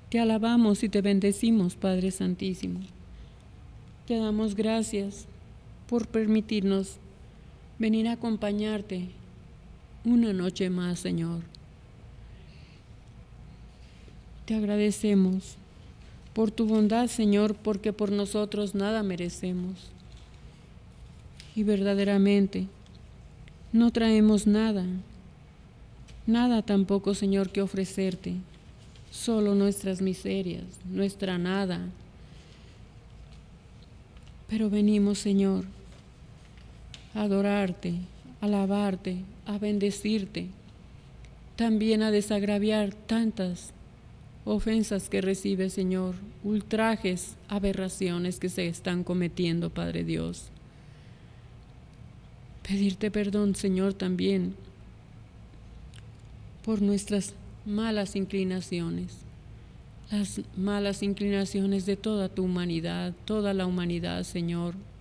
Te alabamos y te bendecimos, Padre Santísimo. Te damos gracias por permitirnos venir a acompañarte una noche más, Señor. Te agradecemos por tu bondad, Señor, porque por nosotros nada merecemos. Y verdaderamente no traemos nada tampoco, Señor, que ofrecerte. Solo nuestras miserias, nuestra nada. Pero venimos, Señor, a adorarte, a alabarte, a bendecirte, también a desagraviar tantas ofensas que recibe, Señor, ultrajes, aberraciones que se están cometiendo, Padre Dios. Pedirte perdón, Señor, también por nuestras malas inclinaciones, las malas inclinaciones de toda tu humanidad, toda la humanidad, Señor,